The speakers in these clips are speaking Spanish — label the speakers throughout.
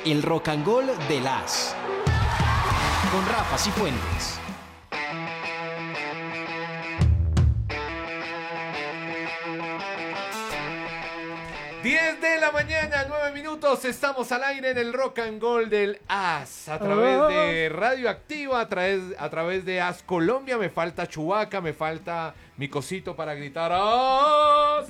Speaker 1: El Rock and Roll de las con Rafa Cifuentes.
Speaker 2: 10 de la mañana, 9 minutos, estamos al aire en el Rock and Roll del AS, a través de Radioactiva, a través de AS Colombia. Me falta Chubaca, me falta mi cosito para gritar AS,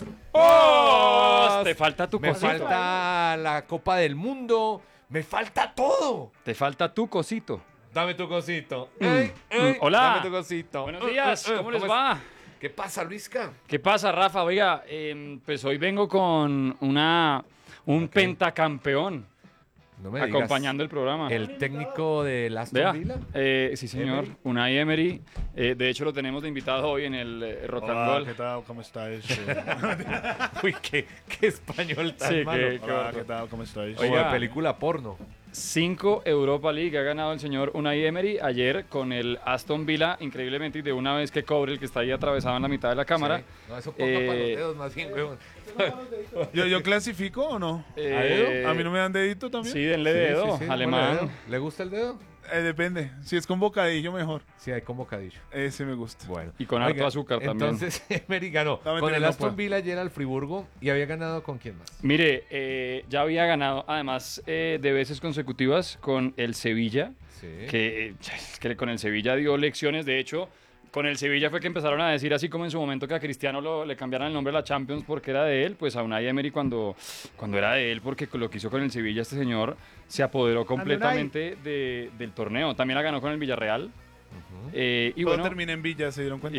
Speaker 2: AS.
Speaker 3: Te falta tu
Speaker 2: Me
Speaker 3: cosito.
Speaker 2: falta la Copa del Mundo, me falta todo.
Speaker 3: Te falta tu cosito.
Speaker 2: Dame tu cosito. Ey, ey,
Speaker 3: Hola.
Speaker 2: Dame tu cosito.
Speaker 3: Buenos días, ¿cómo les va?
Speaker 2: ¿Qué pasa, Luisca?
Speaker 3: ¿Qué pasa, Rafa? Oiga, pues hoy vengo con un pentacampeón
Speaker 2: No me digas.
Speaker 3: acompañando el programa.
Speaker 2: ¿El técnico de Aston
Speaker 3: Vea,
Speaker 2: Villa?
Speaker 3: sí señor,
Speaker 2: Emery.
Speaker 3: Unai Emery. De hecho lo tenemos de invitado hoy en el Rock and
Speaker 4: Hola,
Speaker 3: Roll.
Speaker 4: ¿qué tal? ¿Cómo estáis?
Speaker 2: Uy, qué español tan
Speaker 3: Sí,
Speaker 2: malo.
Speaker 3: qué
Speaker 4: Hola,
Speaker 3: bárbaro.
Speaker 4: ¿qué tal? ¿Cómo estáis?
Speaker 2: Como
Speaker 3: Oiga.
Speaker 2: de película porno.
Speaker 3: 5 Europa League ha ganado el señor Unai Emery ayer con el Aston Villa, increíblemente, y de una vez que cobre el que está ahí atravesado en la mitad de la cámara.
Speaker 2: Sí. No, eso ponga para los dedos más bien, huevón.
Speaker 4: ¿Yo clasifico o no?
Speaker 3: Eh,
Speaker 4: ¿A mí no me dan dedito también?
Speaker 3: Sí, denle dedo,
Speaker 2: Sí,
Speaker 3: alemán.
Speaker 2: ponle dedo. ¿Le gusta el dedo?
Speaker 4: Depende. Si es con bocadillo, mejor.
Speaker 2: Sí, hay como bocadillo.
Speaker 4: Ese me gusta.
Speaker 2: Bueno.
Speaker 3: Y con harto azúcar también.
Speaker 2: Entonces, Emery ganó
Speaker 4: No, mentira,
Speaker 2: con el
Speaker 4: no
Speaker 2: Aston
Speaker 4: puedo.
Speaker 2: Villa ayer al Friburgo y había ganado con quién más.
Speaker 3: Mire, ya había ganado, además, de veces consecutivas con el Sevilla,
Speaker 2: Sí.
Speaker 3: es que con el Sevilla dio lecciones. De hecho, con el Sevilla fue que empezaron a decir, así como en su momento que a Cristiano le cambiaran el nombre a la Champions porque era de él, pues a Unai Emery cuando era de él, porque lo que hizo con el Sevilla este señor se apoderó completamente del torneo. También la ganó con el Villarreal. Y
Speaker 4: Todo
Speaker 3: bueno,
Speaker 4: termina en Villa, ¿se dieron cuenta?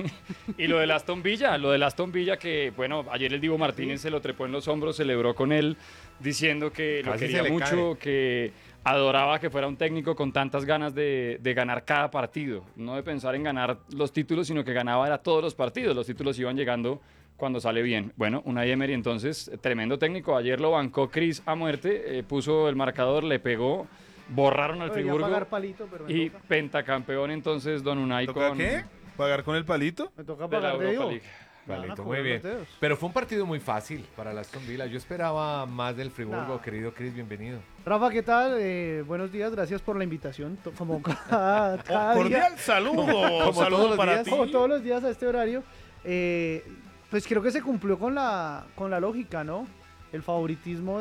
Speaker 3: y lo del Aston Villa, que bueno, ayer el Divo Martínez se lo trepó en los hombros, celebró con él, diciendo que lo
Speaker 2: Casi
Speaker 3: quería
Speaker 2: se le
Speaker 3: mucho,
Speaker 2: cae.
Speaker 3: que adoraba que fuera un técnico con tantas ganas de ganar cada partido, no de pensar en ganar los títulos, sino que ganaba era todos los partidos, los títulos iban llegando cuando sale bien. Bueno, Unai Emery entonces, tremendo técnico, ayer lo bancó Chris a muerte, puso el marcador, le pegó, borraron al
Speaker 5: Debería
Speaker 3: Friburgo
Speaker 5: pagar palito, pero me
Speaker 3: y
Speaker 5: toca.
Speaker 3: pentacampeón entonces Don Unai
Speaker 4: ¿Toca
Speaker 3: con
Speaker 4: qué? ¿Pagar con el palito?
Speaker 5: Me toca
Speaker 3: de la
Speaker 5: pagar de
Speaker 3: Europa
Speaker 5: Dios.
Speaker 3: League.
Speaker 5: Me van a
Speaker 2: Valito,
Speaker 5: cobrar
Speaker 2: muy bien.
Speaker 5: los dedos.
Speaker 2: Pero fue un partido muy fácil para el Aston Villa. Yo esperaba más del Friburgo,
Speaker 5: Nah.
Speaker 2: querido Chris, bienvenido.
Speaker 5: Rafa, ¿qué tal? Buenos días, gracias por la invitación. Como cada día,
Speaker 4: Cordial saludo.
Speaker 2: Como
Speaker 4: Saludo
Speaker 2: todos los
Speaker 4: para
Speaker 2: días.
Speaker 4: ti.
Speaker 5: como todos los días a este horario. Pues creo que se cumplió con la lógica, ¿no? El favoritismo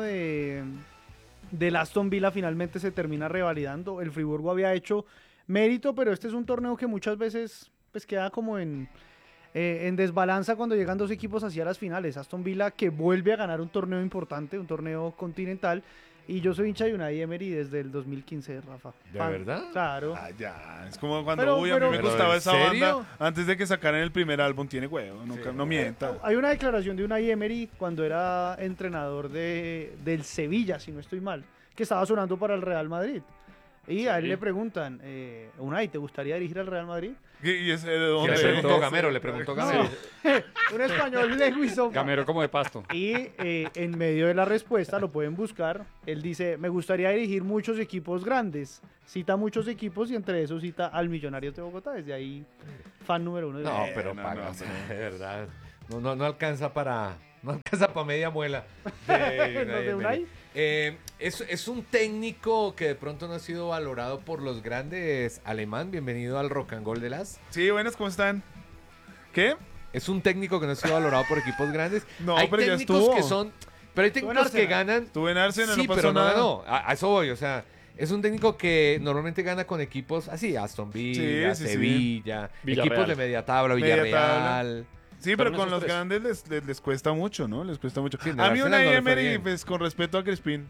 Speaker 5: del Aston Villa finalmente se termina revalidando. El Friburgo había hecho mérito, pero este es un torneo que muchas veces pues queda como en desbalanza cuando llegan dos equipos hacia las finales. Aston Villa que vuelve a ganar un torneo importante, un torneo continental. Y yo soy hincha de Unai Emery desde el 2015, Rafa.
Speaker 2: ¿De verdad?
Speaker 5: Claro.
Speaker 4: Ah, ya. Es como cuando,
Speaker 5: Pero-
Speaker 4: a mí me
Speaker 2: pero,
Speaker 4: gustaba
Speaker 2: ¿en
Speaker 4: esa
Speaker 2: serio?
Speaker 4: banda antes de que sacaran el primer álbum. Tiene huevo, no mienta.
Speaker 5: Hay una declaración de Unai Emery cuando era entrenador del Sevilla, si no estoy mal, que estaba sonando para el Real Madrid. Y a él
Speaker 3: Sí.
Speaker 5: le preguntan, Unai, ¿te gustaría dirigir al Real Madrid?
Speaker 4: ¿Y ese de
Speaker 2: Le
Speaker 4: dónde?
Speaker 2: preguntó Gamero, le preguntó Gamero.
Speaker 5: Un español de Luisón.
Speaker 3: Gamero como de pasto.
Speaker 5: Y en medio de la respuesta, lo pueden buscar, él dice, me gustaría dirigir muchos equipos grandes. Cita muchos equipos y entre esos cita al Millonarios de Bogotá. Desde ahí, fan número uno.
Speaker 2: No, pero
Speaker 4: no,
Speaker 2: paga,
Speaker 4: no,
Speaker 2: o sea, de verdad. No alcanza para media muela de
Speaker 5: ¿Los de Unai?
Speaker 2: Es un técnico que de pronto no ha sido valorado por los grandes. Alemán, bienvenido al Rock and Roll de las.
Speaker 4: Sí, buenas, ¿cómo están? ¿Qué?
Speaker 2: Es un técnico que no ha sido valorado por equipos grandes.
Speaker 4: No,
Speaker 2: hay
Speaker 4: pero ya
Speaker 2: técnicos
Speaker 4: estuvo.
Speaker 2: que son, pero hay técnicos que
Speaker 5: Arsenal.
Speaker 2: ganan.
Speaker 4: Estuve en Arsenal,
Speaker 2: Sí,
Speaker 4: no pasó
Speaker 2: pero no
Speaker 4: nada.
Speaker 2: ganó. A eso voy, o sea, es un técnico que normalmente gana con equipos así, Aston Villa,
Speaker 4: Sí, sí, sí.
Speaker 2: Sevilla,
Speaker 3: Villarreal.
Speaker 2: equipos de media tabla,
Speaker 4: Media
Speaker 2: Villarreal.
Speaker 4: Sí,
Speaker 3: Pero
Speaker 4: pero
Speaker 3: en
Speaker 4: con
Speaker 3: esos
Speaker 4: los
Speaker 3: tres.
Speaker 4: grandes les cuesta mucho, ¿no? Les cuesta mucho.
Speaker 2: Sí, en el
Speaker 4: A mí
Speaker 2: Arsenal
Speaker 4: una
Speaker 2: no le fue
Speaker 4: Emery,
Speaker 2: bien.
Speaker 4: pues con respeto a Crispín,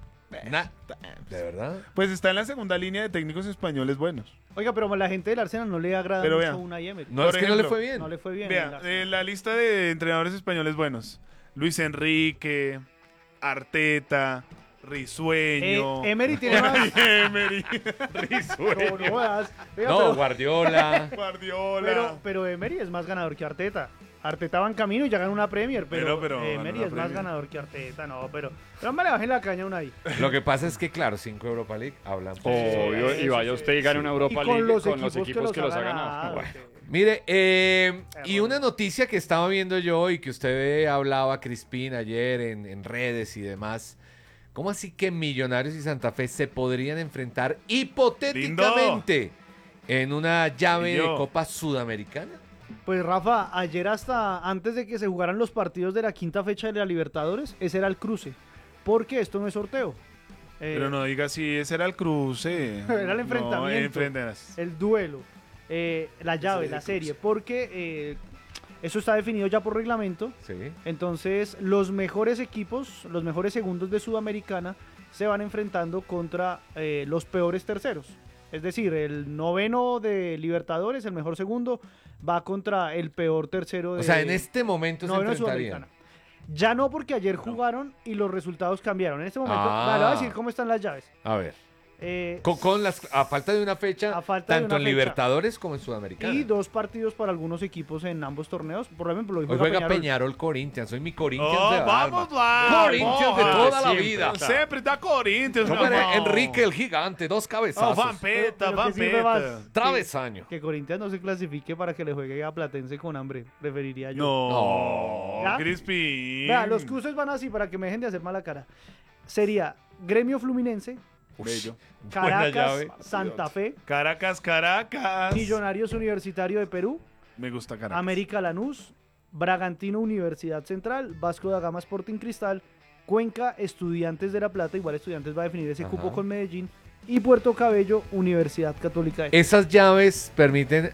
Speaker 2: ¿De verdad?
Speaker 4: pues está en la segunda línea de técnicos españoles buenos.
Speaker 5: Oiga, pero la gente del Arsenal no le agrada
Speaker 4: Pero
Speaker 5: mucho
Speaker 4: vea.
Speaker 5: a Unai Emery.
Speaker 2: No,
Speaker 4: Por
Speaker 2: es que no le
Speaker 4: ejemplo,
Speaker 2: fue bien.
Speaker 5: No le fue bien. el
Speaker 4: Vea,
Speaker 5: Arsenal.
Speaker 4: la lista de entrenadores españoles buenos. Luis Enrique, Arteta, Risueño.
Speaker 5: Emery tiene más...
Speaker 4: Emery,
Speaker 5: No, no jodas. Oiga,
Speaker 2: No,
Speaker 5: pero-
Speaker 2: Guardiola.
Speaker 4: Guardiola.
Speaker 5: Pero Emery es más ganador que Arteta. Arteta va en camino y ya ganó una Premier, pero,
Speaker 4: Pero
Speaker 5: Emery
Speaker 4: ganó
Speaker 5: es
Speaker 4: una
Speaker 5: más
Speaker 4: Premier.
Speaker 5: ganador que Arteta, no, pero me le bajen la caña a Unai.
Speaker 2: Lo que pasa es que, claro, 5 Europa League hablan por sí solos.
Speaker 3: Obvio, y vaya usted y gane una Europa
Speaker 5: Y
Speaker 3: League
Speaker 5: con los
Speaker 3: con los
Speaker 5: equipos
Speaker 3: equipos que los ha
Speaker 5: ganado.
Speaker 3: ganado. Bueno.
Speaker 2: Mire, y una noticia que estaba viendo yo y que usted hablaba, Crispín, ayer en redes y demás. ¿Cómo así que Millonarios y Santa Fe se podrían enfrentar hipotéticamente en una llave de
Speaker 4: Lindo.
Speaker 2: Copa Sudamericana?
Speaker 5: Pues Rafa, ayer hasta antes de que se jugaran los partidos de la quinta fecha de la Libertadores, ese era el cruce. Porque esto no es sorteo.
Speaker 4: Pero no digas si ese era el cruce.
Speaker 5: Era el enfrentamiento. El duelo, la llave, la serie. Porque eso está definido ya por reglamento.
Speaker 2: Sí.
Speaker 5: Entonces, los mejores equipos, los mejores segundos de Sudamericana se van enfrentando contra los peores terceros. Es decir, el noveno de Libertadores, el mejor segundo, va contra el peor tercero de...
Speaker 2: O sea, en este momento se
Speaker 5: noveno de
Speaker 2: enfrentarían.
Speaker 5: Sudamericana. Ya no, porque ayer jugaron y los resultados cambiaron. En este momento,
Speaker 2: Ah.
Speaker 5: le voy a decir cómo están las llaves.
Speaker 2: A ver.
Speaker 5: Eh,
Speaker 2: A falta de una fecha,
Speaker 5: A falta de
Speaker 2: tanto
Speaker 5: una
Speaker 2: en
Speaker 5: fecha.
Speaker 2: Libertadores como en Sudamericana.
Speaker 5: y 2 partidos para algunos equipos en ambos torneos. Por ejemplo, hoy
Speaker 2: Hoy juega
Speaker 5: Peñarol.
Speaker 2: Peñarol Corinthians. Soy mi Corinthians
Speaker 4: Oh,
Speaker 2: de
Speaker 4: vamos
Speaker 2: alma.
Speaker 4: lá!
Speaker 2: Corinthians de
Speaker 4: porra,
Speaker 2: toda la
Speaker 3: siempre.
Speaker 2: vida.
Speaker 4: Sempre tá Corinthians, meu
Speaker 2: Hombre,
Speaker 4: irmão.
Speaker 2: Enrique el gigante, 2
Speaker 4: Oh,
Speaker 2: cabezazos.
Speaker 4: Vampeta,
Speaker 5: Pero ¿qué sirve más?
Speaker 4: Vampeta.
Speaker 2: Travesaño.
Speaker 5: Que Corinthians no se clasifique para que le juegue a Platense con hambre. Preferiría yo.
Speaker 4: No,
Speaker 5: ¿Ya?
Speaker 4: Crispin.
Speaker 5: Vea, los cruces van así para que me dejen de hacer mala cara. Sería Gremio Fluminense,
Speaker 4: Bello.
Speaker 2: Buena
Speaker 5: Caracas,
Speaker 2: llave.
Speaker 5: Santa Fe,
Speaker 4: Caracas, Caracas.
Speaker 5: Millonarios Universitario de Perú,
Speaker 4: Me gusta Caracas.
Speaker 5: América Lanús, Bragantino Universidad Central, Vasco da Gama Sporting Cristal, Cuenca Estudiantes de La Plata, igual Estudiantes va a definir ese cupo
Speaker 2: Ajá.
Speaker 5: con Medellín, y Puerto Cabello Universidad Católica de Chile.
Speaker 2: Esas llaves permiten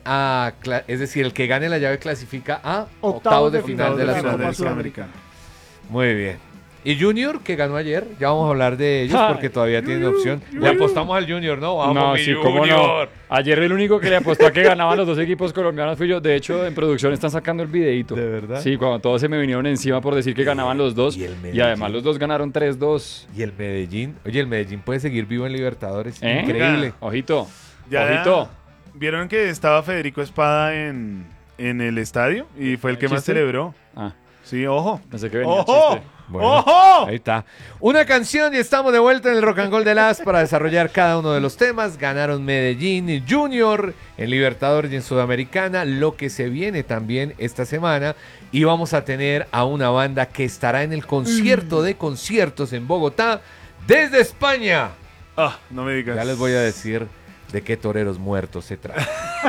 Speaker 2: es decir, el que gane la llave clasifica a octavos de final de la
Speaker 5: Copa
Speaker 2: Sudamericana.
Speaker 5: Sudamericana.
Speaker 2: Muy bien. ¿Y Junior, que ganó ayer? Ya vamos a hablar de ellos
Speaker 3: Ay.
Speaker 2: porque todavía tienen opción. Le apostamos al Junior, ¿no? Vamos,
Speaker 3: No,
Speaker 2: mi
Speaker 3: sí, cómo no.
Speaker 2: Junior.
Speaker 3: Ayer el único que le apostó a que ganaban los dos equipos colombianos fui yo. De hecho, en producción están sacando el videíto.
Speaker 2: ¿De verdad?
Speaker 3: Sí, cuando todos se me vinieron encima por decir que ganaban los dos.
Speaker 2: y el
Speaker 3: Y
Speaker 2: Medellín.
Speaker 3: además los dos ganaron 3-2.
Speaker 2: Y el Medellín. Oye, el Medellín puede seguir vivo en Libertadores.
Speaker 3: ¿Eh?
Speaker 2: Increíble.
Speaker 3: Ojito.
Speaker 4: Ya.
Speaker 3: Ojito.
Speaker 4: ¿Vieron que estaba Federico Espada en el estadio? Y fue el que más
Speaker 3: ¿Chiste?
Speaker 4: celebró.
Speaker 3: Ah,
Speaker 4: Sí, ojo.
Speaker 3: pensé que venía
Speaker 4: ¡Ojo!
Speaker 3: chiste.
Speaker 2: Bueno,
Speaker 4: ¡Ojo!
Speaker 2: ahí está. Una canción y estamos de vuelta en el Rock and Roll de las para desarrollar cada uno de los temas. Ganaron Medellín y Junior en Libertadores y en Sudamericana. Lo que se viene también esta semana. Y vamos a tener a una banda que estará en el concierto de conciertos en Bogotá desde España.
Speaker 4: Ah, no me digas.
Speaker 2: Ya les voy a decir de qué toreros muertos se trata.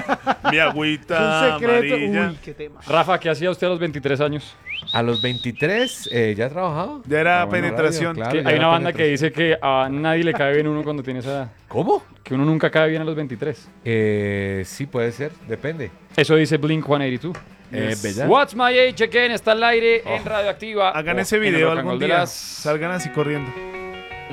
Speaker 4: Mi
Speaker 5: Es
Speaker 4: agüita
Speaker 5: un secreto.
Speaker 4: amarilla.
Speaker 5: Uy, qué tema.
Speaker 3: Rafa, ¿qué hacía usted a los 23 años?
Speaker 2: A los 23 ya trabajaba.
Speaker 4: Ya era
Speaker 2: Ah, bueno,
Speaker 4: penetración.
Speaker 2: radio,
Speaker 3: Que
Speaker 2: claro, ya
Speaker 3: hay
Speaker 2: era
Speaker 3: una banda que
Speaker 2: penetración.
Speaker 3: dice que a nadie le cae bien uno cuando tiene esa edad.
Speaker 2: ¿Cómo?
Speaker 3: Que uno nunca cae bien a los 23.
Speaker 2: Sí, puede ser, depende.
Speaker 3: Eso dice Blink 182.
Speaker 2: ¿Verdad?
Speaker 3: What's My Age Again está al aire en Radioactiva.
Speaker 4: Hagan
Speaker 3: o
Speaker 4: ese
Speaker 3: en el
Speaker 4: video
Speaker 3: Rock and
Speaker 4: algún
Speaker 3: Roll de
Speaker 4: día.
Speaker 3: las-
Speaker 4: Salgan así corriendo.